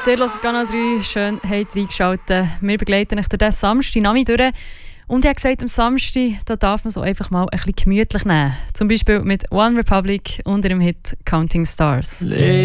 Ihr hört Kanal 3, schön habt reingeschaltet. Wir begleiten euch durch den Samstag durch. Und ich habe gesagt, am Samstag da darf man so einfach mal ein bisschen gemütlich nehmen. Zum Beispiel mit One Republic und ihrem Hit Counting Stars.